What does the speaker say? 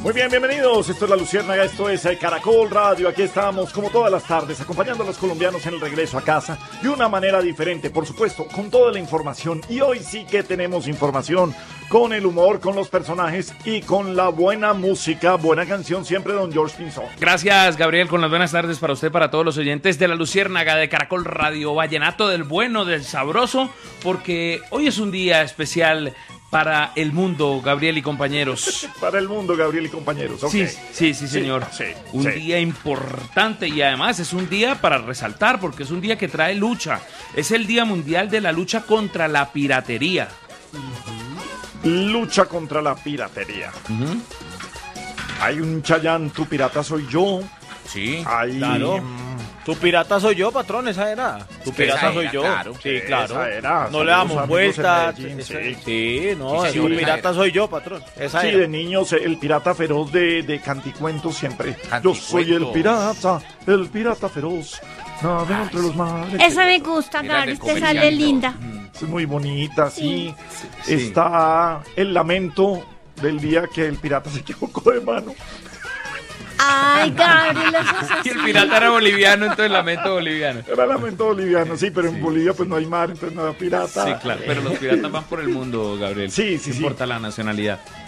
Muy bien, bienvenidos. Esto es La Luciérnaga, esto es Caracol Radio. Aquí estamos, como todas las tardes, acompañando a los colombianos en el regreso a casa de una manera diferente, por supuesto, con toda la información. Y hoy sí que tenemos información, con el humor, con los personajes y con la buena música, buena canción siempre, don George Pinzón. Gracias, Gabriel, con las buenas tardes para usted, para todos los oyentes de La Luciérnaga de Caracol Radio. Vallenato del bueno, del sabroso, porque hoy es un día especial para el mundo, Gabriel y compañeros. Para el mundo, Gabriel y compañeros. Okay. Sí, señor. Sí, un día importante y además es un día para resaltar porque es un día que trae lucha. Es el Día Mundial de la Lucha contra la Piratería. Lucha contra la piratería. Hay un Chayán, tu pirata soy yo. Sí, claro. Tu pirata soy yo, patrón, esa era. Tu pirata soy yo. Claro. Sí, claro. Esa era. No le damos vueltas. Sí, no, sí, tu pirata soy yo, patrón. Esa sí, era. de niños, el pirata feroz de Canticuentos siempre. Canticuentos. Yo soy el pirata feroz. Navego entre los mares. Esa me gusta, Mira, Gary, de te sale linda. Es muy bonita, sí. Sí. Está el lamento del día que el pirata se equivocó de mano. Ay, Gabriel, eso es así. Y el pirata era boliviano, entonces lamento boliviano. Era lamento boliviano, sí, pero en Bolivia pues no hay mar, entonces no hay pirata. Sí, claro, pero los piratas van por el mundo, Gabriel. Sí, No importa la nacionalidad.